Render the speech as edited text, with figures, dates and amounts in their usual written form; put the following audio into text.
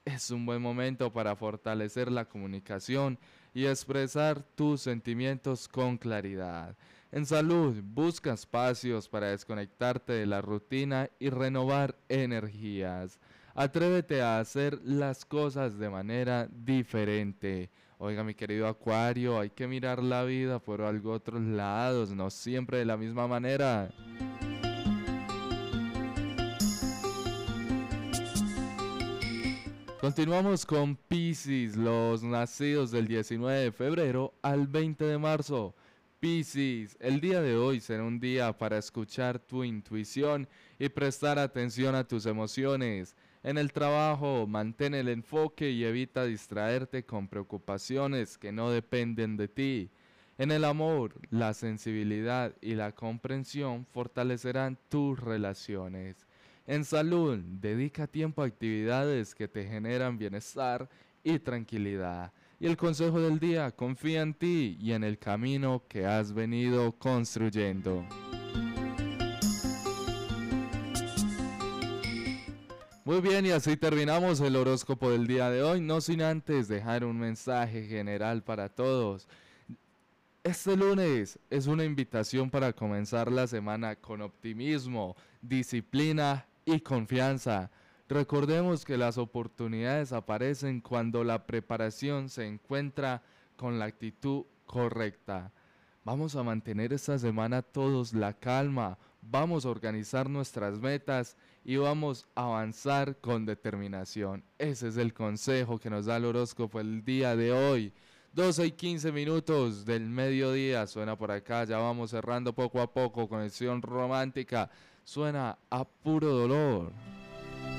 es un buen momento para fortalecer la comunicación y expresar tus sentimientos con claridad. En salud, busca espacios para desconectarte de la rutina y renovar energías. Atrévete a hacer las cosas de manera diferente. Oiga, mi querido Acuario, hay que mirar la vida por algo otros lados, no siempre de la misma manera. Continuamos con Piscis, los nacidos del 19 de febrero al 20 de marzo. Piscis, el día de hoy será un día para escuchar tu intuición y prestar atención a tus emociones. En el trabajo, mantén el enfoque y evita distraerte con preocupaciones que no dependen de ti. En el amor, la sensibilidad y la comprensión fortalecerán tus relaciones. En salud, dedica tiempo a actividades que te generan bienestar y tranquilidad. Y el consejo del día, confía en ti y en el camino que has venido construyendo. Muy bien, y así terminamos el horóscopo del día de hoy, no sin antes dejar un mensaje general para todos. Este lunes es una invitación para comenzar la semana con optimismo, disciplina y confianza. Recordemos que las oportunidades aparecen cuando la preparación se encuentra con la actitud correcta. Vamos a mantener esta semana todos la calma, vamos a organizar nuestras metas y vamos a avanzar con determinación. Ese es el consejo que nos da el horóscopo el día de hoy. 12:15 del mediodía, suena por acá, ya vamos cerrando poco a poco, conexión romántica, suena a puro dolor.